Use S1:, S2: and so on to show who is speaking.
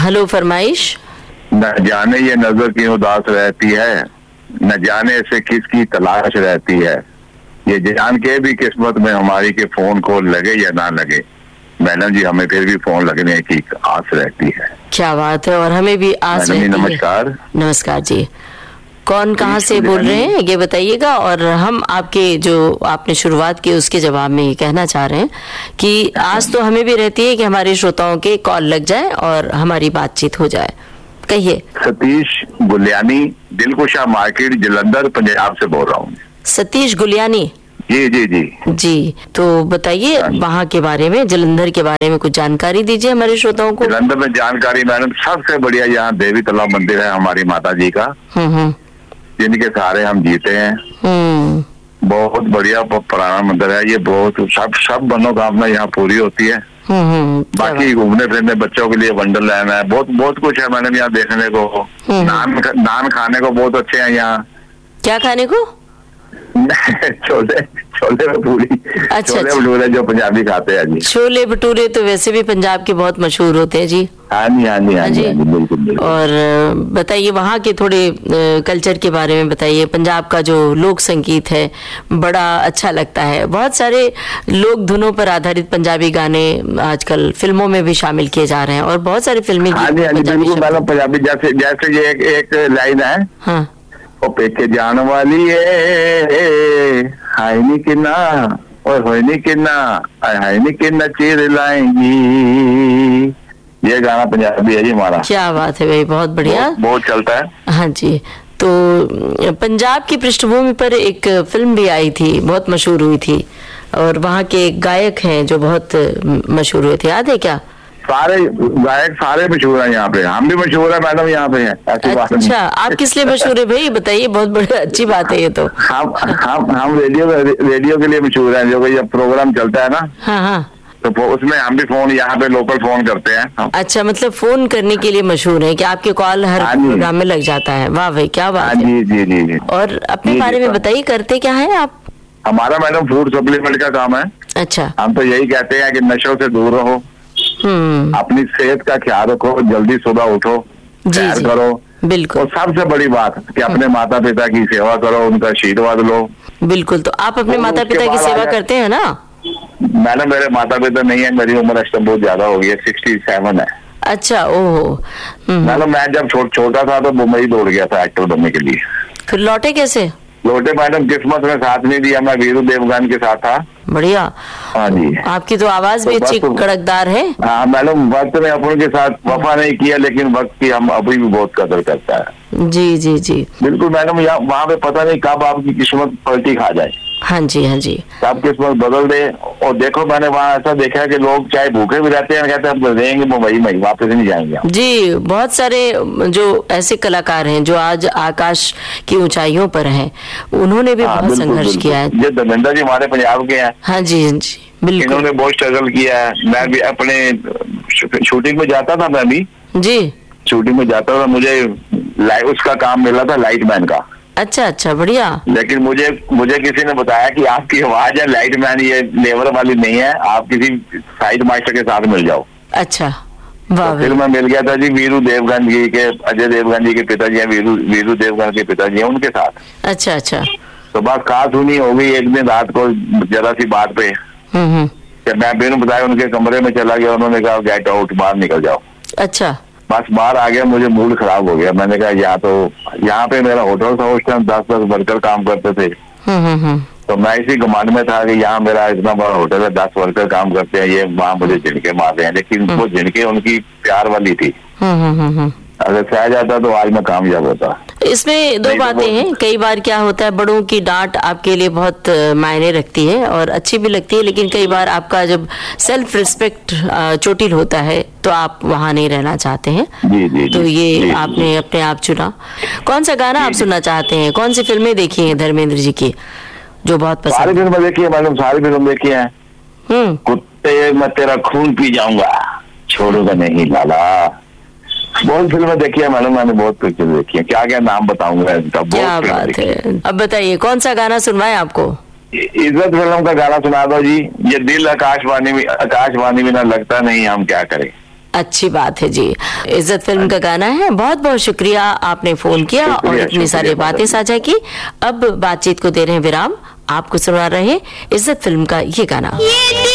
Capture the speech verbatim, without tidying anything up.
S1: Hello, फरमाइश।
S2: न जाने ये नजर क्यों उदास रहती है, न जाने से किसकी तलाश रहती है, ये जान के भी किस्मत में हमारी के फोन को लगे या ना लगे, मैडम जी हमें फिर भी फोन लगने की आस रहती है।
S1: क्या बात है, और हमें भी आस रहती है।
S2: नमस्कार।
S1: नमस्कार जी, कौन कहाँ से बोल रहे हैं ये बताइएगा, और हम आपके जो आपने शुरुआत की उसके जवाब में ये कहना चाह रहे हैं कि आस तो हमें भी रहती है कि हमारे श्रोताओं के कॉल लग जाए और हमारी बातचीत हो जाए। कहिए।
S2: सतीश गुलियानी, दिलकुशा मार्केट, जलंधर, पंजाब से बोल रहा हूँ।
S1: सतीश गुलियानी
S2: जी जी जी
S1: जी, तो बताइए वहाँ के बारे में, जलंधर के बारे में कुछ जानकारी दीजिए हमारे श्रोताओं को।
S2: जलंधर में जानकारी मैडम सबसे बढ़िया यहाँ देवी तालाब मंदिर है हमारी माता जी का, जिनके सहारे हम जीते हैं। बहुत बढ़िया पुराना मंदिर है ये, बहुत सब सब मनोकामना यहाँ पूरी होती है। बाकी घूमने फिरने बच्चों के लिए वंडरलैंड है, बहुत बहुत कुछ है मैडम यहाँ देखने को। नान नान खाने को बहुत अच्छे हैं यहाँ।
S1: क्या खाने को?
S2: छोले छोले भटूरे।
S1: अच्छा,
S2: छोले भटूरे जो पंजाबी खाते हैं जी।
S1: छोले भटूरे तो वैसे भी पंजाब के बहुत मशहूर होते हैं जी।
S2: हाँ जी हाँ जी हाँ जी, बिल्कुल बिल्कुल।
S1: और बताइए वहाँ के थोड़े कल्चर के बारे में बताइए। पंजाब का जो लोक संगीत है बड़ा अच्छा लगता है, बहुत सारे लोक धुनों पर आधारित पंजाबी गाने आजकल फिल्मों में भी शामिल किए जा रहे हैं, और बहुत सारे फिल्मी
S2: हाँ जी हाँ जी बिल्कुल मैडम। पंजाबी जैसे जैसे ये एक, एक लाइन है, हाँ, ओ पेके जान वाली है हाय नी किन्ना और होय नी किन्ना हाय नी किन्ना चीर लाएंगी, ये गाना पंजाबी है जी हमारा।
S1: क्या बात है भाई, बहुत बढ़िया,
S2: बहुत, बहुत चलता है।
S1: हाँ जी। तो पंजाब की पृष्ठभूमि पर एक फिल्म भी आई थी, बहुत मशहूर हुई थी, और वहाँ के गायक हैं जो बहुत मशहूर हुए थे, याद है क्या?
S2: सारे गायक सारे मशहूर हैं यहाँ पे, हम भी मशहूर है मैडम यहाँ पे है। ऐसी बात नहीं।
S1: अच्छा, आप किस लिए मशहूर है भाई बताइए, बहुत बड़ी अच्छी बात है ये तो।
S2: हम हम हम रेडियो रेडियो के लिए मशहूर हैं, जो कि जब प्रोग्राम चलता है ना, हाँ हाँ, तो उसमें हम भी फोन यहाँ पे लोकल फोन करते हैं।
S1: अच्छा, मतलब फोन करने के लिए मशहूर है कि आपके कॉल हर प्रोग्राम में लग जाता है। वाह भाई, क्या बात है।
S2: जी जी जी जी।
S1: और अपने बारे में बताइए, करते क्या है आप?
S2: हमारा मैडम फूड सप्लीमेंट का काम है।
S1: अच्छा।
S2: हम तो यही कहते हैं कि नशों से दूर रहो, अपनी सेहत का ख्याल रखो, जल्दी सुबह उठो, सैर करो,
S1: बिल्कुल,
S2: और सबसे बड़ी बात कि अपने माता पिता की सेवा करो, उनका आशीर्वाद लो।
S1: बिल्कुल। तो आप अपने माता पिता की सेवा करते हैं ना?
S2: मैडम मेरे माता पिता नहीं है, मेरी उम्र इस बहुत ज्यादा हो गई है, सिक्सटी सेवन है।
S1: अच्छा, ओहो।
S2: मैडम मैं जब छो, छोटा था तो मुंबई दौड़ गया था एक्टर बनने के लिए।
S1: फिर लौटे कैसे?
S2: लौटे मैडम किस्मत में साथ नहीं दिया, मैं वीरू देवगन के साथ था।
S1: बढ़िया।
S2: हाँ जी।
S1: आपकी तो आवाज तो भी अच्छी कड़कदार है।
S2: हाँ मैडम, वक्त ने अपन के साथ वफा नहीं किया, लेकिन वक्त की हम अभी भी बहुत कदर करता है।
S1: जी जी जी
S2: बिल्कुल मैडम। यहाँ वहाँ पे पता नहीं कब आपकी किस्मत पलटी खा जाए।
S1: हाँ जी हाँ जी,
S2: सब किस्मत बदल दे। और देखो मैंने वहाँ ऐसा देखा है कि लोग चाहे भूखे भी रहते हैं, कहते हैं हम रहेंगे मुंबई में, वापस नहीं जाएंगे।
S1: जी, बहुत सारे जो ऐसे कलाकार हैं जो आज आकाश की ऊंचाइयों पर हैं, उन्होंने भी
S2: हाँ,
S1: बहुत संघर्ष किया है।
S2: ये धर्मेंद्र जी हमारे पंजाब के हैं।
S1: हाँ जी हाँ जी, बिल्कुल।
S2: इन्होंने बहुत स्ट्रगल किया है। मैं भी अपने शूटिंग में जाता था, मैं भी जी शूटिंग में जाता था, मुझे उसका काम मिला था लाइट मैन का।
S1: अच्छा अच्छा, बढ़िया।
S2: लेकिन मुझे मुझे किसी ने बताया कि आपकी आवाज है लाइट मैन, ये लेबर वाली नहीं है, आप किसी साइड मास्टर के साथ मिल जाओ।
S1: अच्छा, वाह।
S2: तो फिर मैं मिल गया था जी वीरू देवगन जी के, अजय देवगन जी के पिताजी हैं, वीरू वीरू देवगन के पिताजी हैं, उनके साथ।
S1: अच्छा अच्छा।
S2: तो बस खास हुई हो गई एक दिन रात को जरा सी बात पे, जब मैं बिन बताया उनके कमरे में चला गया, उन्होंने कहा गेट आउट, बाहर निकल जाओ।
S1: अच्छा।
S2: बस बाहर आ गया, मुझे मूड खराब हो गया। मैंने कहा यहाँ तो यहाँ पे मेरा होटल था उस टाइम, दस दस वर्कर काम करते थे। तो मैं इसी घमंड में था कि यहाँ मेरा इतना बड़ा होटल है, दस वर्कर काम करते हैं, ये वहाँ मुझे झिड़के मार रहे हैं। लेकिन वो झिड़के उनकी प्यार वाली थी, अगर सह जाता तो आज मैं कामयाब होता।
S1: इसमें दो बातें हैं, कई बार क्या होता है, बड़ों की डांट आपके लिए बहुत मायने रखती है और अच्छी भी लगती है, लेकिन कई बार आपका जब सेल्फ रिस्पेक्ट चोटिल होता है तो आप वहाँ नहीं रहना चाहते हैं।
S2: जी, जी,
S1: तो ये
S2: जी,
S1: आपने जी, अपने आप चुना। कौन सा गाना आप सुनना चाहते हैं? कौन सी फिल्में देखी हैं धर्मेंद्र जी की जो बहुत पसंद?
S2: सारी फिल्में देखी है मैडम, सारी फिल्म देखी है। कुत्ते मैं तेरा खून पी जाऊंगा, छोड़ूंगा नहीं लाला, बहुत फिल्में देखी है मैडम, मैंने बहुत पिक्चर देखी है। क्या क्या नाम बताऊंगा इनका,
S1: क्या बात है। अब बताइए कौन सा गाना सुनवाए आपको?
S2: इज्जत फिल्म का गाना सुना दो जी। ये दिल आकाशवाणी में आकाशवाणी में ना लगता नहीं, हम क्या करें।
S1: अच्छी बात है जी। इज्जत फिल्म का गाना है। बहुत बहुत शुक्रिया, आपने फोन किया और इतनी सारी बातें साझा की। अब बातचीत को दे रहे हैं विराम, आपको सुना रहे इज्जत फिल्म का ये गाना।